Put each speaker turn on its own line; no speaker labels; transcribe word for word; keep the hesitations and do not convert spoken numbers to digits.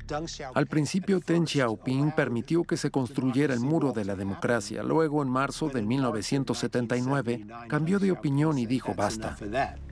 Al principio, Deng Xiaoping permitió que se construyera el muro de la democracia. Luego, en marzo de mil novecientos setenta y nueve, cambió de opinión y dijo basta.